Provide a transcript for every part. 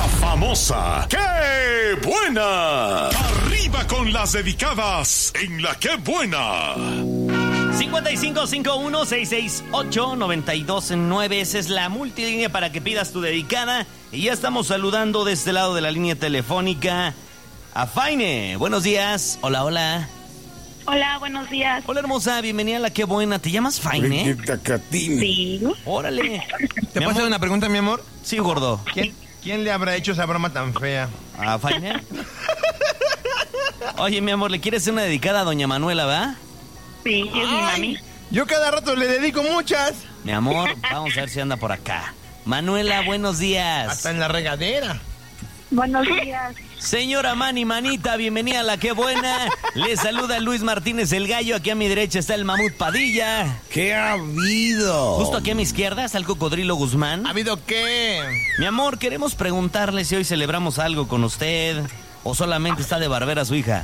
famosa ¡Qué buena! Arriba con las dedicadas en la ¡Qué buena! 5551-668-9209. Esa es la multilínea para que pidas tu dedicada. Y ya estamos saludando de este lado de la línea telefónica a Faine. Buenos días. Hola, hola. Hola, buenos días. Hola, hermosa. Bienvenida a la Qué buena. ¿Te llamas Faine? Sí. Órale. ¿Te puedo hacer una pregunta, mi amor? Sí, gordo. ¿Quién le habrá hecho esa broma tan fea? ¿A Faine? Oye, mi amor, ¿le quieres hacer una dedicada a doña Manuela, va? Sí, es mi mami. Yo cada rato le dedico muchas. Mi amor, vamos a ver si anda por acá. Manuela, buenos días. Hasta en la regadera. Buenos días. Señora Mani Manita, bienvenida a la Qué buena. Le saluda Luis Martínez el Gallo. Aquí a mi derecha está el Mamut Padilla. ¿Qué ha habido? Justo aquí a mi izquierda está el Cocodrilo Guzmán. ¿Ha habido qué? Mi amor, queremos preguntarle si hoy celebramos algo con usted o solamente está de barbera su hija.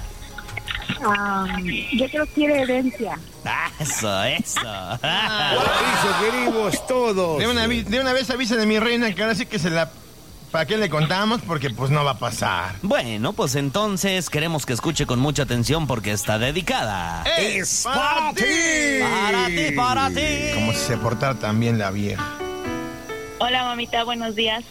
Yo creo que quiere herencia. Eso. Eso queremos todos. De una vez avisa de mi reina que ahora sí que ¿para qué le contamos? Porque pues no va a pasar. Bueno, pues entonces queremos que escuche con mucha atención porque está dedicada. ¡Es para ti! Para ti. Como si se portara tan bien la vieja. Hola, mamita, buenos días.